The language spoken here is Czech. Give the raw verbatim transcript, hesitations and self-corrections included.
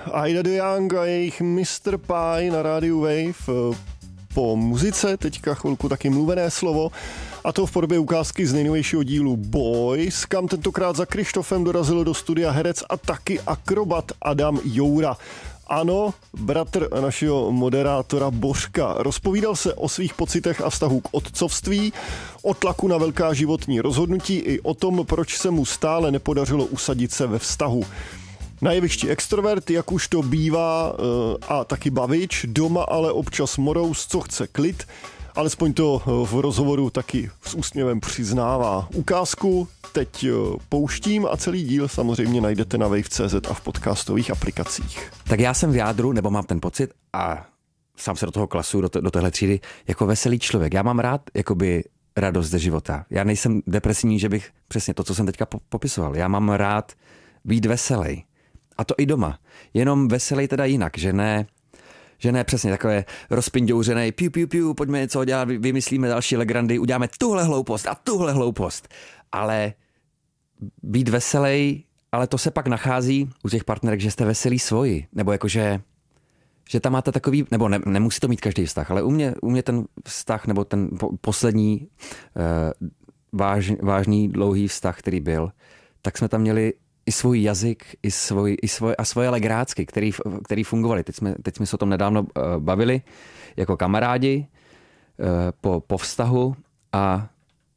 Ida the Young a jejich mister Pie na rádiu Wave. Po muzice teďka chvilku taky mluvené slovo, a to v podobě ukázky z nejnovějšího dílu Boys, kam tentokrát za Krištofem dorazil do studia herec a taky akrobat Adam Joura. Ano, bratr našeho moderátora Bořka. Rozpovídal se o svých pocitech a vztahu k otcovství, o tlaku na velká životní rozhodnutí i o tom, proč se mu stále nepodařilo usadit se ve vztahu. Na jevišti extrovert, jak už to bývá, a taky bavič, doma ale občas morous, co chce klid, alespoň to v rozhovoru taky s úsměvem přiznává. Ukázku teď pouštím a celý díl samozřejmě najdete na wave tečka cé zet a v podcastových aplikacích. Tak já jsem v jádru, nebo mám ten pocit, a sám se do toho klasu, do, do téhle třídy, jako veselý člověk. Já mám rád jakoby radost ze života. Já nejsem depresivní, že bych přesně to, co jsem teďka popisoval. Já mám rád být veselý. A to i doma. Jenom veselý teda jinak, že ne, že ne přesně takové rozpindouřené, piu, piu, piu, pojďme něco dělat, vymyslíme další legrandy, uděláme tuhle hloupost a tuhle hloupost. Ale být veselý, ale to se pak nachází u těch partnerek, že jste veselí svoji. Nebo jakože, že tam máte takový, nebo ne, nemusí to mít každý vztah, ale u mě, u mě ten vztah, nebo ten po, poslední uh, váž, vážný dlouhý vztah, který byl, tak jsme tam měli i svůj jazyk, i, svoj, i svoje, a svoje legrácky, který, který fungovaly. Teď jsme, teď jsme se o tom nedávno uh, bavili jako kamarádi uh, po, po vztahu a